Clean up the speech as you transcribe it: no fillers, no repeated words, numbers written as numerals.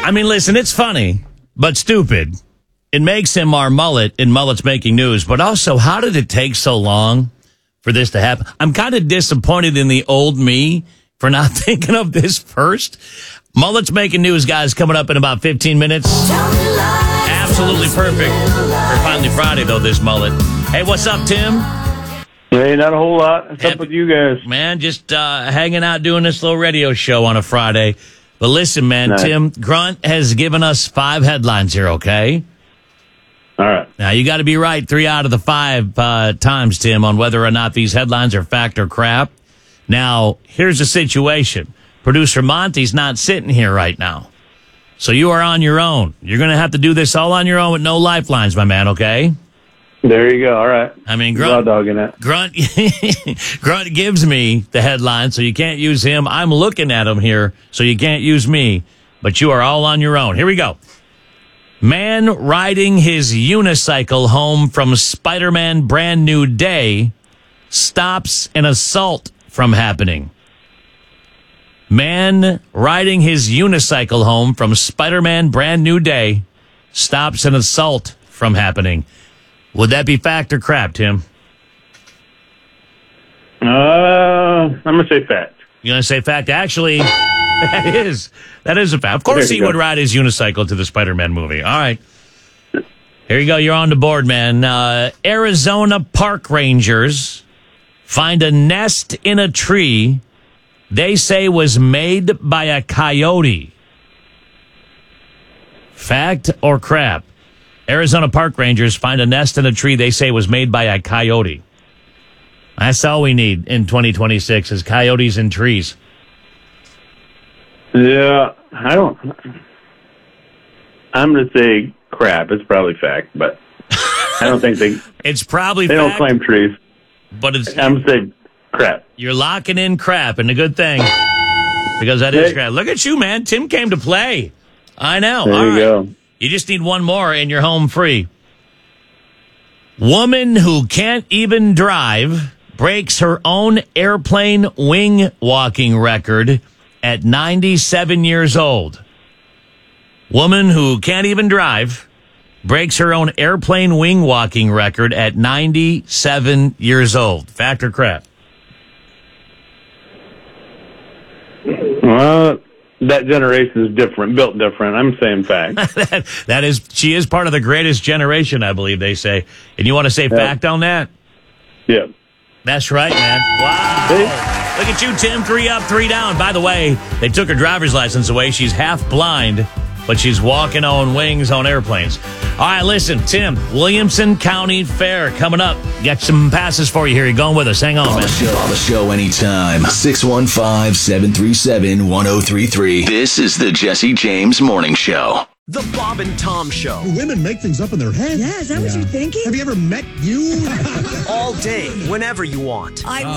I mean, listen, it's funny, but stupid. It makes him our mullet, and mullet's making news. But also, how did it take so long for this to happen? I'm kind of disappointed in the old me for not thinking of this first. Mullet's making news, guys, coming up in about 15 minutes. Absolutely perfect for Finally Friday, though, this mullet. Hey, what's up, Tim? Hey, not a whole lot. What's up with you guys? Man, just hanging out doing this little radio show on a Friday. But listen, man, Nice. Tim, Grunt has given us 5 headlines here, okay? All right. Now, you got to be right 3 out of the 5 times, Tim, on whether or not these headlines are fact or crap. Now, here's the situation. Producer Monty's not sitting here right now. So you are on your own. You're going to have to do this all on your own with no lifelines, my man, okay? There you go. All right. I mean, Raw dogging that. Grunt gives me the headline, so you can't use him. I'm looking at him here, so you can't use me. But you are all on your own. Here we go. Man riding his unicycle home from Spider-Man Brand New Day stops an assault from happening. Man riding his unicycle home from Spider-Man Brand New Day stops an assault from happening. Would that be fact or crap, Tim? I'm going to say fact. You're going to say fact? Actually, that is a fact. Of course he would ride his unicycle to the Spider-Man movie. All right. Here you go. You're on the board, man. Arizona park rangers find a nest in a tree they say was made by a coyote. Fact or crap? Arizona park rangers find a nest in a tree they say was made by a coyote. That's all we need in 2026 is coyotes in trees. Yeah, I'm going to say crap. It's probably fact, but I don't think It's probably they fact, don't claim trees. but it's I'm going to say crap. you're locking in crap, and a good thing because that is Hey. crap. Look at you, man. Tim came to play. I know. There All you right. go. You just need one more and you're home free. Woman who can't even drive breaks her own airplane wing walking record at 97 years old. Woman who can't even drive breaks her own airplane wing walking record at 97 years old. Fact or crap? Well, that generation is different, built different. I'm saying fact. She is part of the greatest generation, I believe they say. And you want to say fact on that? Yeah. That's right, man. Wow. Look at you, Tim. 3 up, 3 down. By the way, they took her driver's license away. She's half blind, but she's walking on wings on airplanes. All right, listen, Tim, Williamson County Fair coming up. Got some passes for you here. You're going with us. Hang on, man. Call the show anytime. 615-737-1033. This is the Jesse James Morning Show. The Bob and Tom Show. Women make things up in their head. Yeah, is that what you're thinking? Have you ever met you? All day, whenever you want.